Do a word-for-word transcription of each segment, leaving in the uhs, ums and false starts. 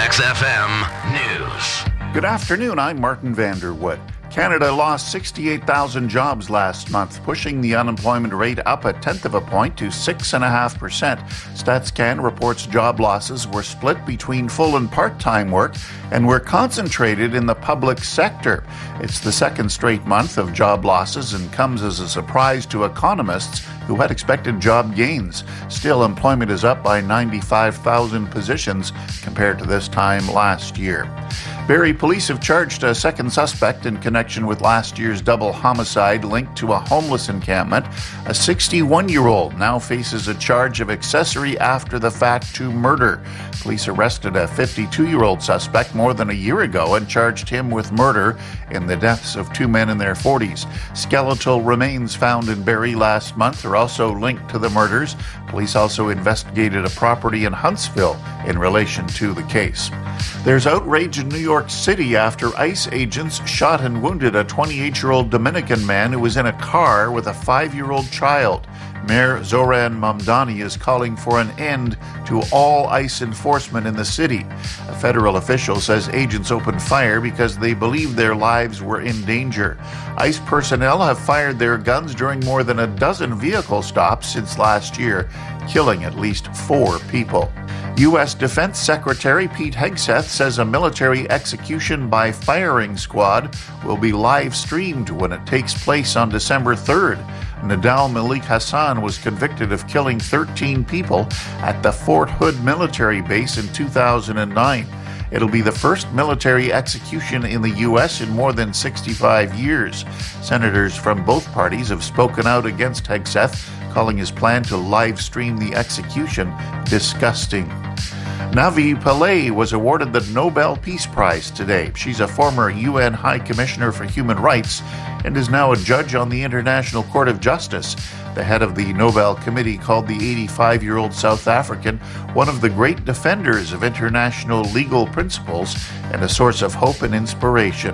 Max F M News. Good afternoon, I'm Martin Vanderwood. Canada lost sixty-eight thousand jobs last month, pushing the unemployment rate up a tenth of a point to six point five percent. StatsCan reports job losses were split between full and part-time work and were concentrated in the public sector. It's the second straight month of job losses and comes as a surprise to economists who had expected job gains. Still, employment is up by ninety-five thousand positions compared to this time last year. Barrie police have charged a second suspect in connection with last year's double homicide linked to a homeless encampment. A sixty-one-year-old now faces a charge of accessory after the fact to murder. Police arrested a fifty-two-year-old suspect more than a year ago and charged him with murder in the deaths of two men in their forties. Skeletal remains found in Barrie last month are also linked to the murders. Police also investigated a property in Huntsville in relation to the case. There's outrage in New York City after ICE agents shot and wounded a twenty-eight-year-old Dominican man who was in a car with a five-year-old child. Mayor Zoran Mamdani is calling for an end to all ICE enforcement in the city. A federal official says agents opened fire because they believed their lives were in danger. ICE personnel have fired their guns during more than a dozen vehicle stops since last year, killing at least four people. U S Defense Secretary Pete Hegseth says a military execution by firing squad will be live-streamed when it takes place on December third. Nadal Malik Hassan was convicted of killing thirteen people at the Fort Hood military base in two thousand nine. It'll be the first military execution in the U S in more than sixty-five years. Senators from both parties have spoken out against Hegseth, calling his plan to live stream the execution disgusting. Navi Pillay was awarded the Nobel Peace Prize today. She's a former U N High Commissioner for Human Rights and is now a judge on the International Court of Justice. The head of the Nobel Committee called the eighty-five-year-old South African one of the great defenders of international legal principles and a source of hope and inspiration.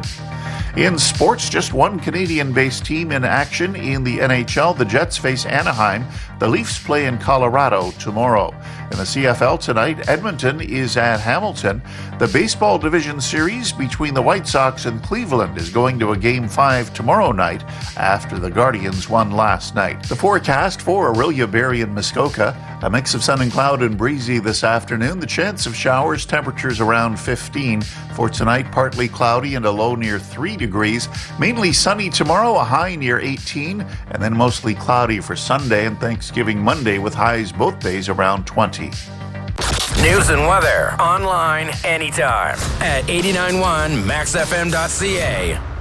In sports, just one Canadian-based team in action in the N H L. The Jets face Anaheim. The Leafs play in Colorado tomorrow. In the C F L tonight, Edmonton is at Hamilton. The baseball division series between the White Sox and Cleveland is going to a Game five tomorrow night after the Guardians won last night. The forecast for Orillia, Barrie, and Muskoka: a mix of sun and cloud and breezy this afternoon. The chance of showers, temperatures around fifteen. For tonight, partly cloudy and a low near three degrees. Mainly sunny tomorrow, a high near eighteen. And then mostly cloudy for Sunday and Thanksgiving Monday with highs both days around twenty. News and weather online anytime at eight nine one max f m dot c a.